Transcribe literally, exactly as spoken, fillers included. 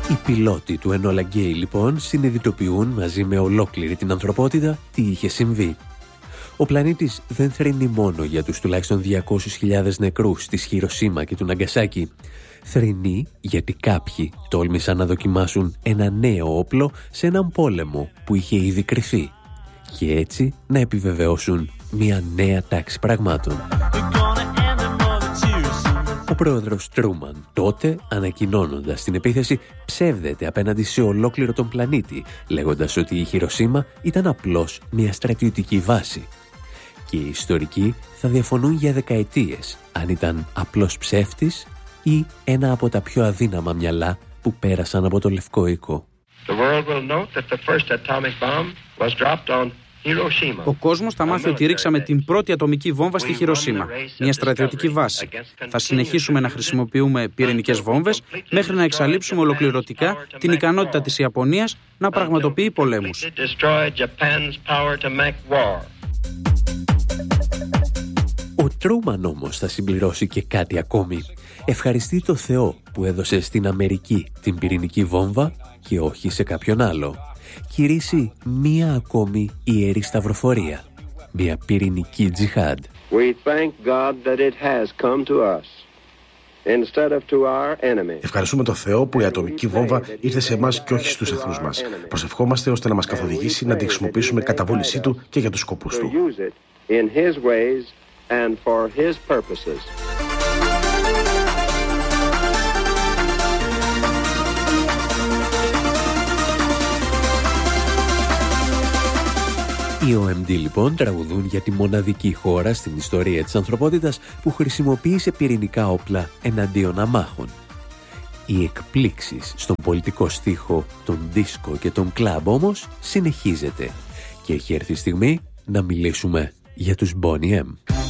Οι πιλότοι του Enola Gay λοιπόν συνειδητοποιούν μαζί με ολόκληρη την ανθρωπότητα τι είχε συμβεί. Ο πλανήτης δεν θρηνεί μόνο για τους τουλάχιστον διακόσιες χιλιάδες νεκρούς της Χιροσίμα και του Ναγκασάκι. Θρηνεί γιατί κάποιοι τόλμησαν να δοκιμάσουν ένα νέο όπλο σε έναν πόλεμο που είχε ήδη κρυφθεί και έτσι να επιβεβαιώσουν μια νέα τάξη πραγμάτων. Ο πρόεδρος Τρούμαν τότε, ανακοινώνοντας την επίθεση, ψεύδεται απέναντι σε ολόκληρο τον πλανήτη, λέγοντας ότι η Χιροσίμα ήταν απλώς μια στρατιωτική βάση. Και οι ιστορικοί θα διαφωνούν για δεκαετίες αν ήταν απλώς ψεύτης ή ένα από τα πιο αδύναμα μυαλά που πέρασαν από το Λευκό Οίκο. Ο κόσμος θα μάθει ότι ρίξαμε την πρώτη ατομική βόμβα στη Χιροσίμα, μια στρατιωτική βάση. Θα συνεχίσουμε να χρησιμοποιούμε πυρηνικές βόμβες μέχρι να εξαλείψουμε ολοκληρωτικά την ικανότητα της Ιαπωνίας να πραγματοποιεί πολέμους. Ο Τρούμαν όμως θα συμπληρώσει και κάτι ακόμη. Ευχαριστεί το Θεό που έδωσε στην Αμερική την πυρηνική βόμβα και όχι σε κάποιον άλλο. Κηρύσσει μία ακόμη ιερή σταυροφορία, μία πυρηνική τζιχάντ. Ευχαριστούμε τον Θεό που η ατομική βόμβα ήρθε σε εμάς και όχι στους εχθρούς μας. Προσευχόμαστε ώστε να μας καθοδηγήσει να τη χρησιμοποιήσουμε κατά βούλησή του και για τους σκοπούς του. Οι ο εμ ντι λοιπόν τραγουδούν για τη μοναδική χώρα στην ιστορία της ανθρωπότητας που χρησιμοποίησε πυρηνικά όπλα εναντίον αμάχων. Οι εκπλήξεις στον πολιτικό στίχο, τον δίσκο και τον κλαμπ όμως συνεχίζεται και έχει έρθει η στιγμή να μιλήσουμε για τους Boney M.